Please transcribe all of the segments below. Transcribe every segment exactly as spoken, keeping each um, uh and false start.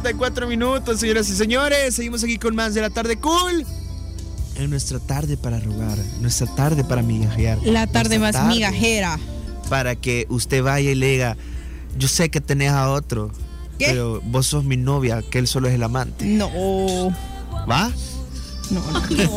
cuarenta y cuatro minutos, señoras y señores. Seguimos aquí con más de la tarde cool. En nuestra tarde para rogar, nuestra tarde para migajear. La tarde más tarde migajera. Para que usted vaya y le diga, yo sé que tenés a otro, ¿qué? Pero vos sos mi novia, que él solo es el amante. No. ¿Va? No, no, no.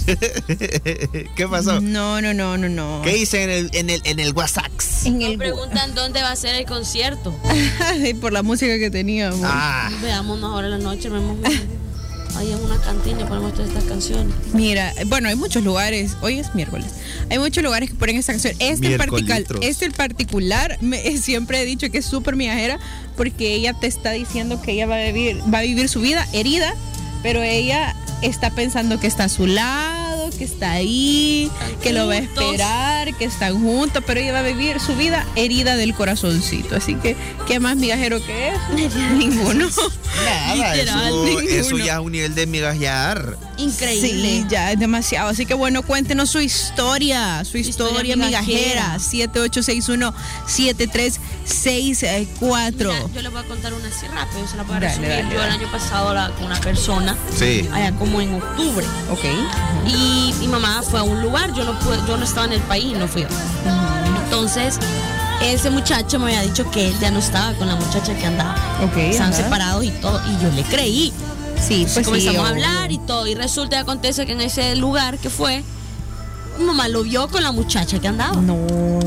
¿Qué pasó? No, no, no, no, no. ¿Qué dice en el, en el, en el WhatsApp? En Me el preguntan dónde va a ser el concierto. por la música que teníamos. Ah. Veámonos ahora en la noche, vemos ahí en una cantina y ponemos todas estas canciones. Mira, bueno, hay muchos lugares. Hoy es miércoles. Hay muchos lugares que ponen esta canción. Este en particular, este en particular, me, siempre he dicho que es súper migajera porque ella te está diciendo que ella va a vivir, va a vivir su vida herida, pero ella está pensando que está a su lado, que está ahí, están que juntos. Lo va a esperar, que están juntos, pero ella va a vivir su vida herida del corazoncito. Así que, ¿qué más migajero que eso? Ninguno. Nada, Literal, eso, ninguno. eso ya es un nivel de migajear. Increíble. Sí, ya es demasiado. Así que bueno, cuéntenos su historia, su historia, historia migajera. siete ocho seis uno siete tres seis cuatro. Mira, yo les voy a contar una así rápido, se la voy a resumir. Dale, dale, yo dale. El año pasado la, con una persona, sí. allá como en octubre. Ok. Y mi mamá fue a un lugar, yo no pude, yo no estaba en el país, no fui. Uh-huh. Entonces, ese muchacho me había dicho que él ya no estaba con la muchacha que andaba. Ok. Estaban ajá. separados y todo, y yo le creí. Sí, pues comenzamos sí, a hablar y todo, y resulta y acontece que en ese lugar que fue, mi mamá lo vio con la muchacha que andaba. No.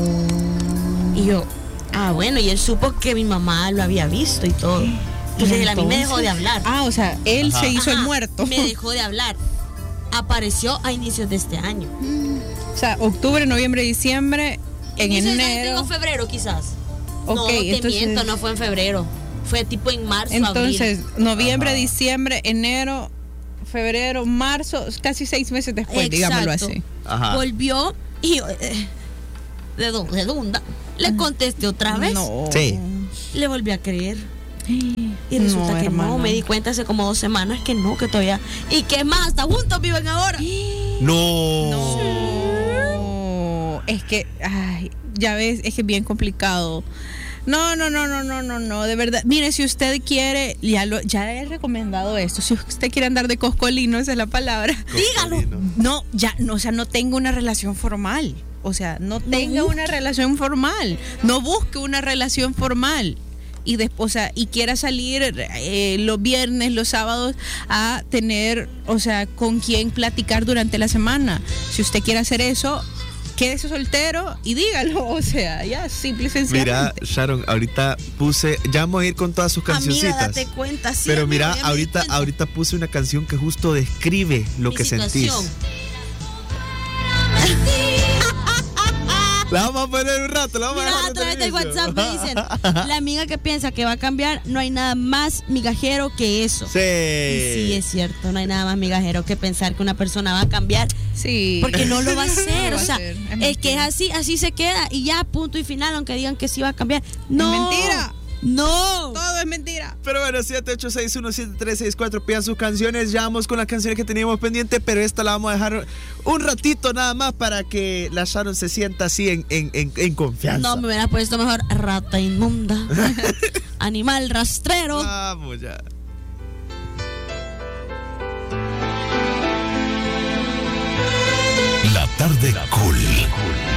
Y yo, ah, bueno, y él supo que mi mamá lo había visto y todo. Entonces él a mí me dejó de hablar. Ah, o sea, él Ajá. se hizo Ajá, el muerto. Me dejó de hablar. Apareció a inicios de este año. O sea, octubre, noviembre, diciembre, en inicios enero. En febrero quizás. Okay, no, te entonces... miento, no fue en febrero. Fue tipo en marzo, Entonces, abril. noviembre, Ajá. diciembre, enero, febrero, marzo, casi seis meses después, Exacto. digámoslo así. Ajá. Volvió y yo, eh, de redunda, le contesté otra vez. No. Sí. Le volví a creer. Y resulta no, que hermano. no, me di cuenta hace como dos semanas que no, que todavía. Y que más, hasta juntos viven ahora. No. No. Es que, ay, ya ves, es que es bien complicado. No, no, no, no, no, no, no, de verdad. Mire, si usted quiere, ya lo, ya he recomendado esto. Si usted quiere andar de coscolino, esa es la palabra. Dígalo. No, ya, no, o sea, no tenga una relación formal. O sea, no tenga no una relación formal. No busque una relación formal. Y después, o sea, y quiera salir eh, los viernes, los sábados a tener, o sea, con quién platicar durante la semana. Si usted quiere hacer eso, quédese soltero y dígalo, o sea, ya, simple y sencillamente. Mira, Sharon, ahorita puse, ya vamos a ir con todas sus cancioncitas. Amiga, date cuenta, sí, pero amiga, mira, ahorita, ahorita puse una canción que justo describe lo Mi que situación. sentís. La vamos a poner un rato, la vamos Mira, a dejar a través del servicio. WhatsApp me dicen, la amiga que piensa que va a cambiar, no hay nada más migajero que eso. Sí. Y sí, es cierto, no hay nada más migajero que pensar que una persona va a cambiar. Sí. Porque no lo va a hacer, No o sea, es, es que es así, así se queda y ya, punto y final, aunque digan que sí va a cambiar. No. Es mentira. No. Todo es mentira. Pero bueno, siete ocho seis uno siete tres seis cuatro, pidan sus canciones. Ya vamos con las canciones que teníamos pendiente, pero esta la vamos a dejar un ratito nada más para que la Sharon se sienta así en, en, en, en confianza. No, me hubiera puesto mejor rata inmunda, animal rastrero. Vamos ya. La tarde cool.